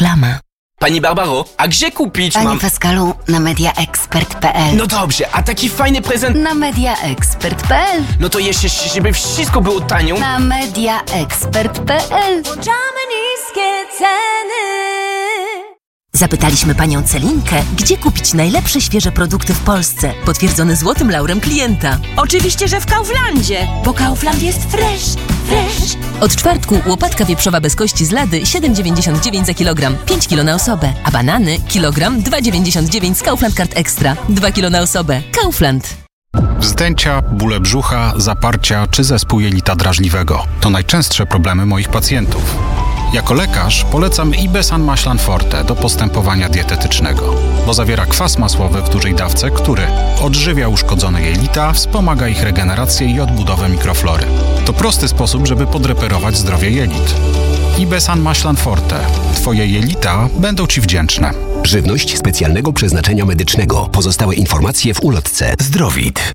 Autoreklama. Pani Barbaro, a gdzie kupić Panie Pascalu, na mediaexpert.pl. No dobrze, a taki fajny prezent... Na mediaexpert.pl. No to jeszcze, żeby wszystko było tanio. Na mediaexpert.pl. Włączamy niskie ceny. Zapytaliśmy panią Celinkę, gdzie kupić najlepsze świeże produkty w Polsce, potwierdzone złotym laurem klienta. Oczywiście, że w Kauflandzie, bo Kaufland jest fresh. Od czwartku łopatka wieprzowa bez kości z Lady 7,99 za kilogram, 5 kg na osobę, a banany kilogram 2,99 z Kaufland Card Extra, 2 kg na osobę. Kaufland. Wzdęcia, bóle brzucha, zaparcia czy zespół jelita drażliwego to najczęstsze problemy moich pacjentów. Jako lekarz polecam Ibesan Maślan Forte do postępowania dietetycznego, bo zawiera kwas masłowy w dużej dawce, który odżywia uszkodzone jelita, wspomaga ich regenerację i odbudowę mikroflory. To prosty sposób, żeby podreperować zdrowie jelit. Ibesan Maślan Forte. Twoje jelita będą Ci wdzięczne. Żywność specjalnego przeznaczenia medycznego. Pozostałe informacje w ulotce. Zdrowit.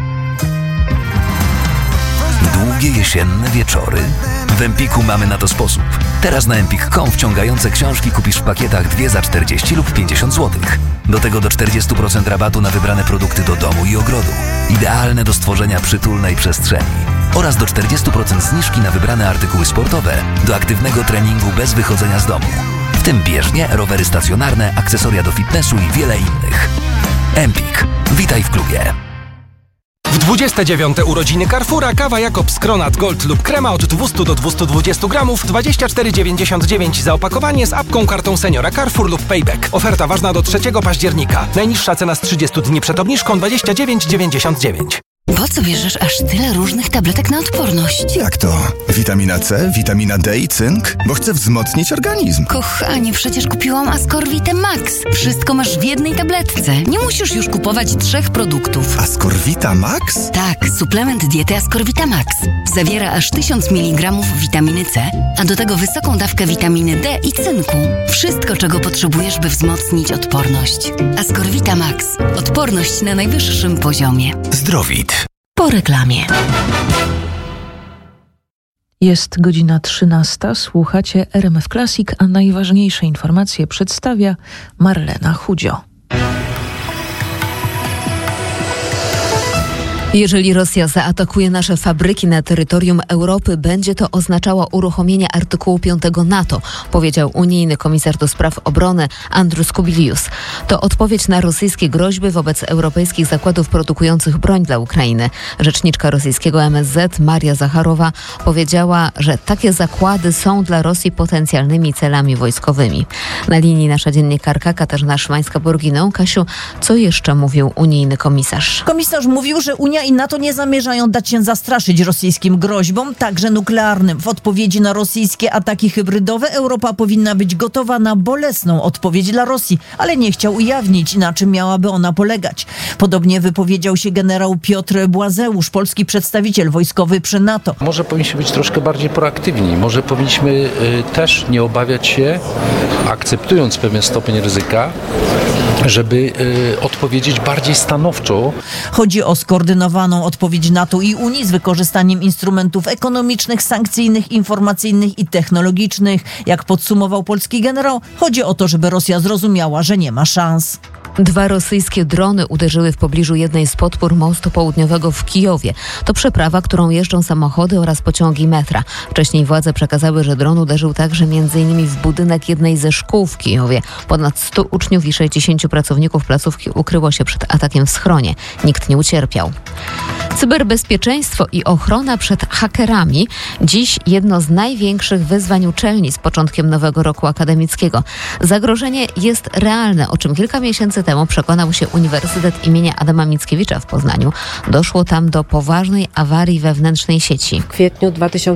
Długie jesienne wieczory? W Empiku mamy na to sposób. Teraz na empik.com wciągające książki kupisz w pakietach 2 za 40 lub 50 zł. Do tego do 40% rabatu na wybrane produkty do domu i ogrodu. Idealne do stworzenia przytulnej przestrzeni. Oraz do 40% zniżki na wybrane artykuły sportowe do aktywnego treningu bez wychodzenia z domu. W tym bieżnie, rowery stacjonarne, akcesoria do fitnessu i wiele innych. Empik. Witaj w klubie. W 29. urodziny Carrefoura kawa Jakobs Kronat Gold lub krema od 200 do 220 gramów 24,99 za opakowanie z apką kartą seniora Carrefour lub Payback. Oferta ważna do 3 października. Najniższa cena z 30 dni przed obniżką 29,99. Po co bierzesz aż tyle różnych tabletek na odporność? Jak to? Witamina C, witamina D i cynk? Bo chcę wzmocnić organizm. Kochanie, przecież kupiłam Ascorvitę Max. Wszystko masz w jednej tabletce. Nie musisz już kupować 3 produktów. Ascorvita Max? Tak, suplement diety Ascorvita Max. Zawiera aż 1000 mg witaminy C, a do tego wysoką dawkę witaminy D i cynku. Wszystko, czego potrzebujesz, by wzmocnić odporność. Ascorvita Max. Odporność na najwyższym poziomie. Zdrowit. Po reklamie. Jest godzina 13. Słuchacie RMF Classic, a najważniejsze informacje przedstawia Marlena Chudzio. Jeżeli Rosja zaatakuje nasze fabryki na terytorium Europy, będzie to oznaczało uruchomienie artykułu 5 NATO, powiedział unijny komisarz do spraw obrony Andrius Kubilius. To odpowiedź na rosyjskie groźby wobec europejskich zakładów produkujących broń dla Ukrainy. Rzeczniczka rosyjskiego MSZ Maria Zacharowa powiedziała, że takie zakłady są dla Rosji potencjalnymi celami wojskowymi. Na linii nasza dziennikarka Katarzyna Szymańska-Borginą. Kasiu, co jeszcze mówił unijny komisarz? Komisarz mówił, że Unia i NATO nie zamierzają dać się zastraszyć rosyjskim groźbom, także nuklearnym. W odpowiedzi na rosyjskie ataki hybrydowe Europa powinna być gotowa na bolesną odpowiedź dla Rosji, ale nie chciał ujawnić, na czym miałaby ona polegać. Podobnie wypowiedział się generał Piotr Błazeusz, polski przedstawiciel wojskowy przy NATO. Może powinniśmy być troszkę bardziej proaktywni. Może powinniśmy też nie obawiać się, akceptując pewien stopień ryzyka, żeby odpowiedzieć bardziej stanowczo. Chodzi o skoordynowaną odpowiedź NATO i Unii z wykorzystaniem instrumentów ekonomicznych, sankcyjnych, informacyjnych i technologicznych. Jak podsumował polski generał, chodzi o to, żeby Rosja zrozumiała, że nie ma szans. 2 rosyjskie drony uderzyły w pobliżu jednej z podpór mostu południowego w Kijowie. To przeprawa, którą jeżdżą samochody oraz pociągi metra. Wcześniej władze przekazały, że dron uderzył także m.in. w budynek jednej ze szkół w Kijowie. Ponad 100 uczniów i 60 pracowników placówki ukryło się przed atakiem w schronie. Nikt nie ucierpiał. Cyberbezpieczeństwo i ochrona przed hakerami. Dziś jedno z największych wyzwań uczelni z początkiem nowego roku akademickiego. Zagrożenie jest realne, o czym kilka miesięcy temu przekonał się Uniwersytet imienia Adama Mickiewicza w Poznaniu. Doszło tam do poważnej awarii wewnętrznej sieci. W kwietniu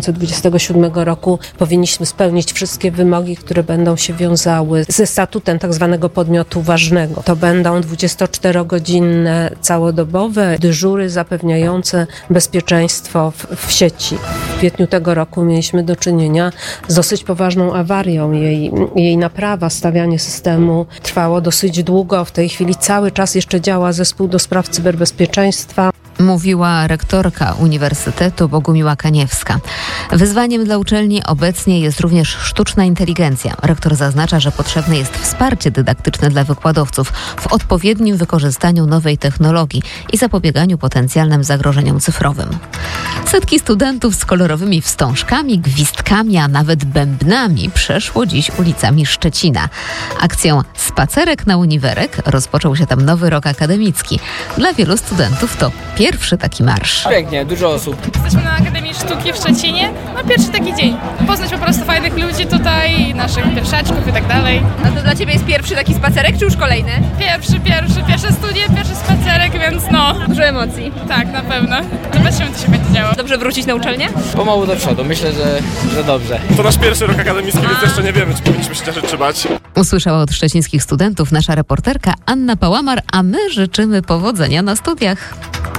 2027 roku powinniśmy spełnić wszystkie wymogi, które będą się wiązały ze statutem tak zwanego podmiotu ważnego. To będą 24-godzinne, całodobowe dyżury zapewniające bezpieczeństwo w sieci. W kwietniu tego roku mieliśmy do czynienia z dosyć poważną awarią. Jej naprawa, stawianie systemu trwało dosyć długo. W tej chwili cały czas jeszcze działa zespół do spraw cyberbezpieczeństwa. Mówiła rektorka Uniwersytetu Bogumiła Kaniewska. Wyzwaniem dla uczelni obecnie jest również sztuczna inteligencja. Rektor zaznacza, że potrzebne jest wsparcie dydaktyczne dla wykładowców w odpowiednim wykorzystaniu nowej technologii i zapobieganiu potencjalnym zagrożeniom cyfrowym. Setki studentów z kolorowymi wstążkami, gwizdkami, a nawet bębnami przeszło dziś ulicami Szczecina. Akcją Spacerek na Uniwerek rozpoczął się tam nowy rok akademicki. Dla wielu studentów to pierwszy taki marsz. Pięknie, dużo osób. Jesteśmy na Akademii Sztuki w Szczecinie. Pierwszy taki dzień. Poznać po prostu fajnych ludzi tutaj, naszych pierwszaczków i tak dalej. A to dla Ciebie jest pierwszy taki spacerek, czy już kolejny? Pierwsze studia, pierwszy spacerek, więc Dużo emocji. Tak, na pewno. Zobaczymy, co się będzie działo. Dobrze wrócić na uczelnię? Pomału do przodu, myślę, że dobrze. To nasz pierwszy rok akademicki, więc jeszcze nie wiemy, czy powinniśmy się cieszyć, czy bać. Usłyszała od szczecińskich studentów nasza reporterka Anna Pałamar, a my życzymy powodzenia na studiach.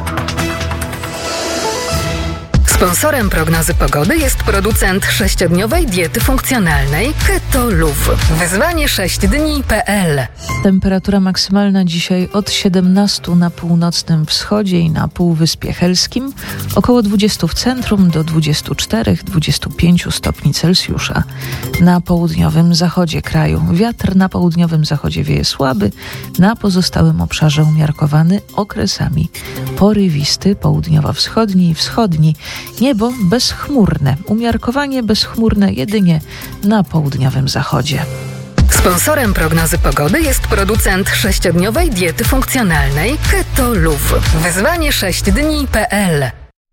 Sponsorem prognozy pogody jest producent 6-dniowej diety funkcjonalnej Keto Luv. Wyzwanie 6dni.pl. Temperatura maksymalna dzisiaj od 17 na północnym wschodzie i na Półwyspie Helskim, około 20 w centrum do 24-25 stopni Celsjusza. Na południowym zachodzie kraju wiatr na południowym zachodzie wieje słaby, na pozostałym obszarze umiarkowany, okresami porywisty, południowo-wschodni i wschodni. Niebo bezchmurne, umiarkowanie bezchmurne jedynie na południowym zachodzie. Sponsorem prognozy pogody jest producent 6-dniowej diety funkcjonalnej Keto Luv. Wyzwanie 6dni.pl.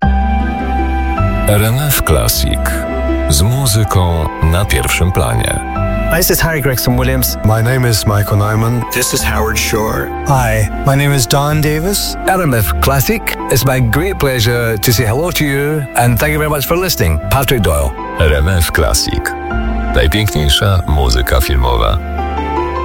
RMF Classic. Z muzyką na pierwszym planie. Hi, this is Harry Gregson Williams. My name is Michael Nyman. This is Howard Shore. Hi, my name is Don Davis. RMF Classic. It's my great pleasure to say hello to you and thank you very much for listening. Patrick Doyle. RMF Classic. Najpiękniejsza muzyka filmowa.